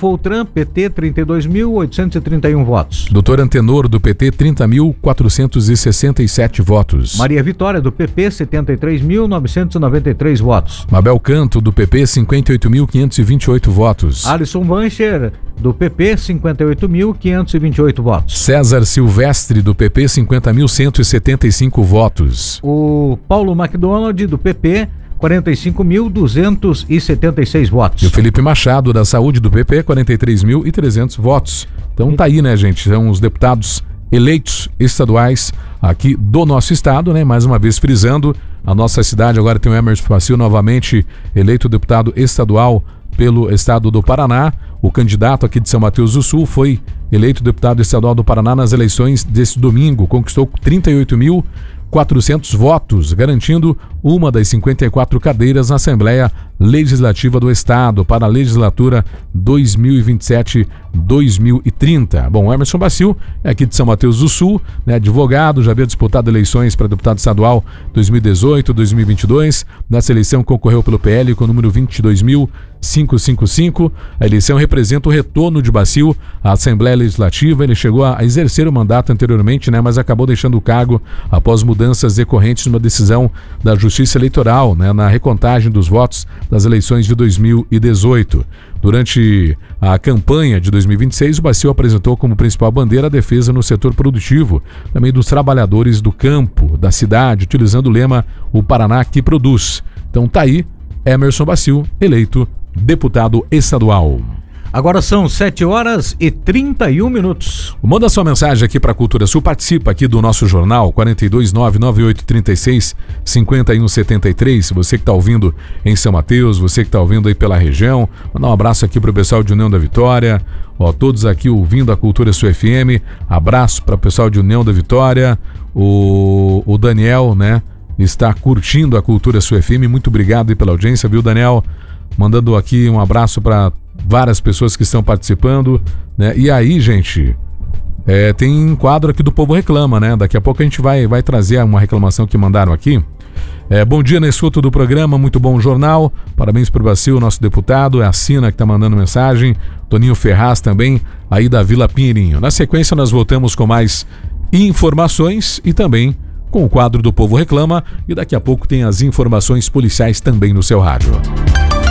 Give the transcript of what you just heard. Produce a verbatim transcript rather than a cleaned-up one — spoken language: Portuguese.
Foltran, P T, trinta e dois mil, oitocentos e trinta e um votos. Doutor Antenor, do P T, trinta mil, quatrocentos e sessenta e sete votos. Maria Vitória, do P P, setenta e três mil, novecentos e noventa e três votos. Mabel Canto, do P P, cinquenta e oito mil, quinhentos e vinte e oito votos. Alisson Bancher, do P P, cinquenta e oito mil, quinhentos e vinte e oito votos. César Silvestre, do P P, cinquenta mil, cento e setenta e cinco votos. O Paulo McDonald, do P P, quarenta e cinco mil, duzentos e setenta e seis votos. E o Felipe Machado, da Saúde, do P P, quarenta e três mil e trezentos votos. Então tá aí, né, gente? São os deputados eleitos estaduais aqui do nosso estado, né? Mais uma vez frisando, a nossa cidade agora tem o Emerson Facil novamente eleito deputado estadual pelo estado do Paraná. O candidato aqui de São Mateus do Sul foi eleito deputado estadual do Paraná nas eleições deste domingo. Conquistou trinta e oito mil quatrocentos votos, garantindo uma das cinquenta e quatro cadeiras na Assembleia Legislativa do Estado para a legislatura dois mil e vinte e sete a dois mil e trinta. Bom, Emerson Facil é aqui de São Mateus do Sul, né, advogado, já havia disputado eleições para deputado estadual dois mil e dezoito, dois mil e vinte e dois. Nessa eleição concorreu pelo P L com o número vinte e dois mil quinhentos e cinquenta e cinco. A eleição representa o retorno de Facil à Assembleia Legislativa. Ele chegou a exercer o mandato anteriormente, né, mas acabou deixando o cargo após mudanças decorrentes de uma decisão da Justiça Eleitoral, né, na recontagem dos votos das eleições de dois mil e dezoito. Durante a campanha de dois mil e vinte e seis, o Facil apresentou como principal bandeira a defesa no setor produtivo, também dos trabalhadores do campo, da cidade, utilizando o lema "O Paraná que produz". Então tá aí, Emerson Facil, eleito deputado estadual. Agora são sete horas e trinta e um minutos. Manda sua mensagem aqui para a Cultura Sul, participa aqui do nosso jornal, quatro dois nove, nove oito três seis, cinco um sete três. Você que está ouvindo em São Mateus, você que está ouvindo aí pela região, mandar um abraço aqui para o pessoal de União da Vitória, ó, todos aqui ouvindo a Cultura Sul F M. Abraço para o pessoal de União da Vitória, o, o Daniel, né, está curtindo a Cultura Sul F M. Muito obrigado aí pela audiência, viu, Daniel? Mandando aqui um abraço para várias pessoas que estão participando, né? E aí, gente, é, tem um quadro aqui do Povo Reclama, né? Daqui a pouco a gente vai, vai trazer uma reclamação que mandaram aqui. É, bom dia na escuta do programa, muito bom jornal, parabéns pro Facil, nosso deputado, é a Sina que tá mandando mensagem, Toninho Ferraz também, aí da Vila Pinheirinho. Na sequência nós voltamos com mais informações e também com o quadro do Povo Reclama, e daqui a pouco tem as informações policiais também no seu rádio.